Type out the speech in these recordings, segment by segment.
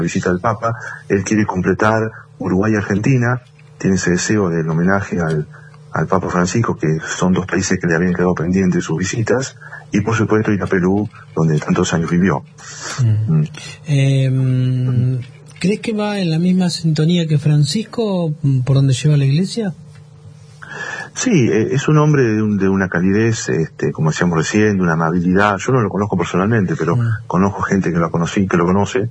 visita del Papa. Él quiere completar Uruguay y Argentina, tiene ese deseo del homenaje al Papa Francisco, que son dos países que le habían quedado pendientes sus visitas, y por supuesto ir a Perú, donde tantos años vivió. ¿Crees que va en la misma sintonía que Francisco por donde lleva la Iglesia? Sí, es un hombre de una calidez, como decíamos recién, de una amabilidad. Yo no lo conozco personalmente, pero conozco gente que lo conocí, que lo conoce,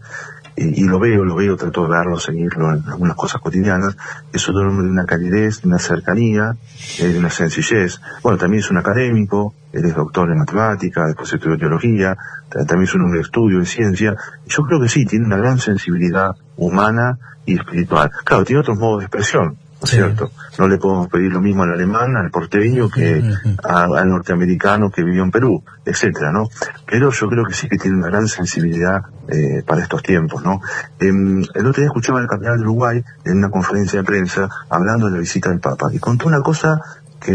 y lo veo, trato de verlo, seguirlo en algunas cosas cotidianas. Es un hombre de una calidez, de una cercanía, de una sencillez. Bueno, también es un académico, él es doctor en matemática, después estudió teología, también es un hombre de estudio, de ciencia. Yo creo que sí, tiene una gran sensibilidad humana y espiritual. Claro, tiene otros modos de expresión, ¿no es cierto? No le podemos pedir lo mismo al alemán, al porteño, que al norteamericano que vivió en Perú, etcétera, ¿no? Pero yo creo que sí que tiene una gran sensibilidad para estos tiempos, ¿no? El otro día escuchaba al cardenal de Uruguay en una conferencia de prensa hablando de la visita del Papa, y contó una cosa que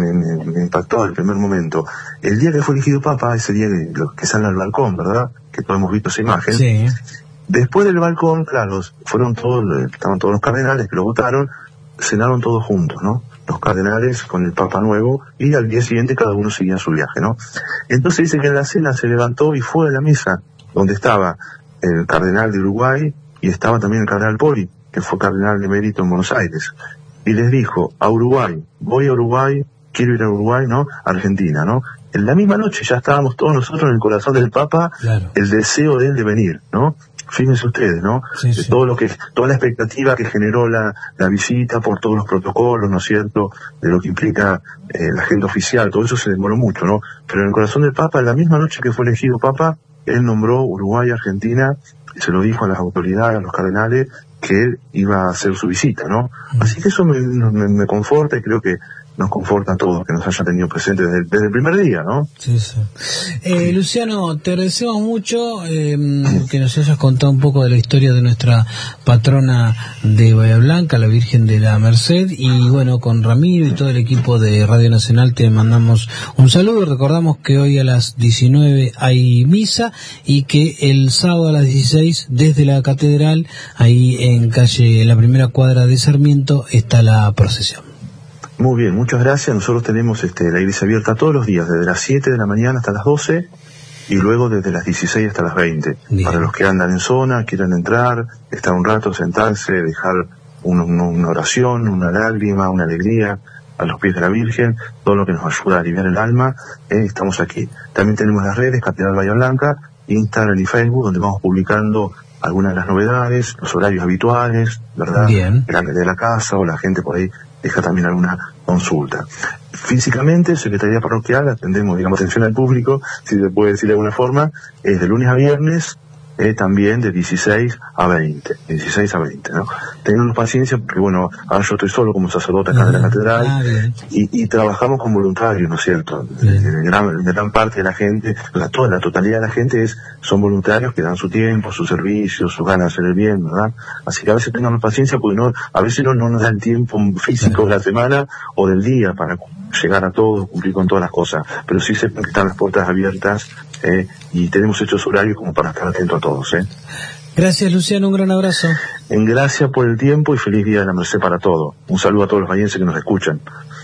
me impactó en el primer momento. El día que fue elegido Papa, ese día que sale al balcón, ¿verdad? Que todos hemos visto esa imagen. Sí. Después del balcón, claro, estaban todos los cardenales que lo votaron, cenaron todos juntos, ¿no? Los cardenales con el Papa nuevo, y al día siguiente cada uno seguía su viaje, ¿no? Entonces dice que en la cena se levantó y fue a la mesa donde estaba el cardenal de Uruguay y estaba también el cardenal Poli, que fue cardenal de emérito en Buenos Aires, y les dijo: a Uruguay, voy a Uruguay, quiero ir a Uruguay, ¿no? Argentina, ¿no? En la misma noche ya estábamos todos nosotros en el corazón del Papa, claro, el deseo de él de venir, ¿no? Fíjense ustedes, ¿no? Sí, sí. Toda la expectativa que generó la visita por todos los protocolos, ¿no es cierto? De lo que implica la agenda oficial, todo eso se demoró mucho, ¿no? Pero en el corazón del Papa, en la misma noche que fue elegido Papa, él nombró Uruguay y Argentina, y se lo dijo a las autoridades, a los cardenales, que él iba a hacer su visita, ¿no? Así que eso me conforta, y creo que nos conforta a todos que nos hayan tenido presentes desde el primer día, ¿no? Sí, sí. Luciano, te agradecemos mucho que nos hayas contado un poco de la historia de nuestra patrona de Bahía Blanca, la Virgen de la Merced, y bueno, con Ramiro y todo el equipo de Radio Nacional te mandamos un saludo. Recordamos que hoy a las 19 hay misa, y que el sábado a las 16 desde la catedral, ahí en la primera cuadra de Sarmiento, está la procesión. Muy bien, muchas gracias. Nosotros tenemos la iglesia abierta todos los días, desde las 7 de la mañana hasta las 12, y luego desde las 16 hasta las 20. Bien. Para los que andan en zona, quieran entrar, estar un rato, sentarse, dejar una oración, una lágrima, una alegría a los pies de la Virgen, todo lo que nos ayuda a aliviar el alma, estamos aquí. También tenemos las redes, Catedral Bahía Blanca, Instagram y Facebook, donde vamos publicando algunas de las novedades, los horarios habituales, ¿verdad? Bien. De la casa, o la gente por ahí deja también alguna consulta. Físicamente, Secretaría Parroquial, atendemos, atención al público, si se puede decir de alguna forma, es de lunes a viernes, también de 16 a 20, ¿no? Tengan paciencia, porque bueno, ahora yo estoy solo como sacerdote acá de la catedral, y trabajamos con voluntarios, ¿no es cierto? Gran parte de la gente, la totalidad de la gente son voluntarios que dan su tiempo, su servicio, sus ganas de hacer el bien, ¿verdad? Así que a veces tengan paciencia, porque a veces no nos da el tiempo físico de la semana o del día para llegar a todo, cumplir con todas las cosas, pero sí sepan que están las puertas abiertas, y tenemos hechos horarios como para estar atentos a todos. Gracias, Luciano, un gran abrazo. Gracias por el tiempo y feliz Día de la Merced para todos. Un saludo a todos los bahienses que nos escuchan.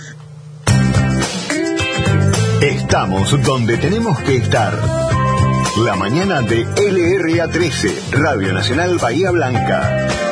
Estamos donde tenemos que estar. La mañana de LRA 13, Radio Nacional Bahía Blanca.